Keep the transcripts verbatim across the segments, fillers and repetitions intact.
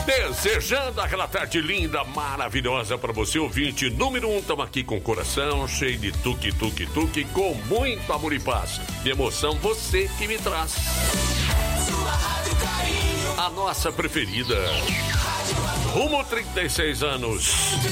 Desejando aquela tarde linda, maravilhosa para você, ouvinte número um. Estamos aqui com o coração cheio de tuque, tuque, tuque, com muito amor e paz. De emoção, você que me traz. Sua Rádio Carinho. A nossa preferida. Rumo trinta e seis anos.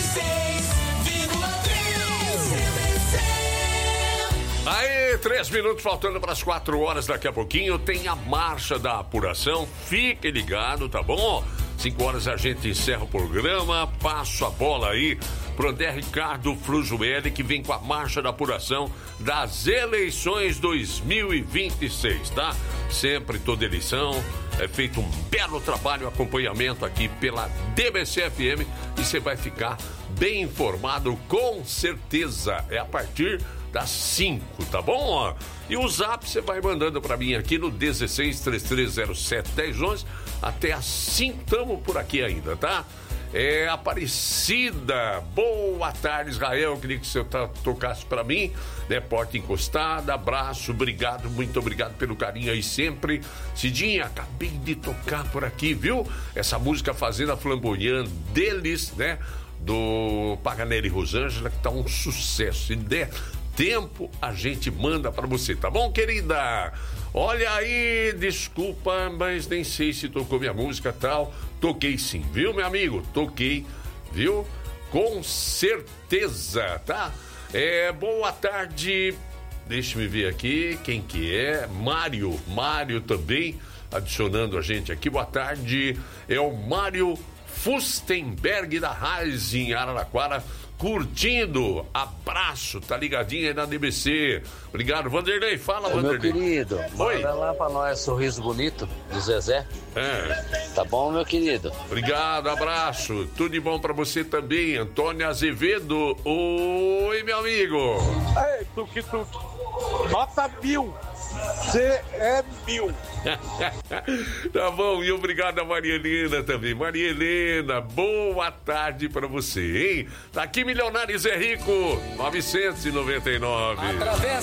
Aí, três minutos faltando para as quatro horas. Daqui a pouquinho tem a marcha da apuração. Fique ligado, tá bom? Cinco horas a gente encerra o programa. Passo a bola aí pro André Ricardo Frujueli, que vem com a marcha da apuração das eleições dois mil e vinte e seis, tá? Sempre toda eleição é feito um belo trabalho, acompanhamento aqui pela D B C F M, e você vai ficar bem informado com certeza. É a partir das cinco, tá bom? E o zap você vai mandando pra mim aqui no dezesseis, três três zero sete, dez onze. Até às cinco estamos por aqui ainda, tá? É, Aparecida, boa tarde, Israel. Queria que você tocasse pra mim, né? Porta encostada, abraço, obrigado, muito obrigado pelo carinho aí sempre. Cidinha, acabei de tocar por aqui, viu? Essa música Fazenda Flamboyant deles, né? Do Paganelli e Rosângela, que tá um sucesso. Se der tempo, a gente manda pra você, tá bom, querida? Olha aí, desculpa, mas nem sei se tocou minha música e tal. Toquei sim, viu, meu amigo? Toquei, viu? Com certeza, tá? É, boa tarde. Deixa eu ver aqui quem que é. Mário, Mário também adicionando a gente aqui. Boa tarde. É o Mário Fustenberg da Raiz em Araraquara, curtindo. Abraço, tá ligadinho aí na D B C. Obrigado, Vanderlei. Fala, é, Vanderlei. Meu querido, Oi. manda lá pra nós Sorriso Bonito do Zezé. É. Tá bom, meu querido? Obrigado, abraço. Tudo de bom pra você também, Antônio Azevedo. Oi, meu amigo. Ei, tuque, tuque. Nota mil. Você é mil. Tá bom, e obrigado a Maria Helena também. Maria Helena, boa tarde pra você, hein? Tá aqui Milionários é Rico, novecentos e noventa e nove. Através